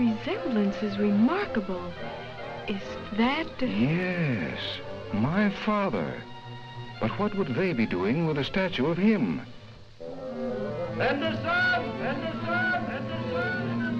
resemblance is remarkable. Is that... Yes, my father. But what would they be doing with a statue of him? Henderson! Henderson!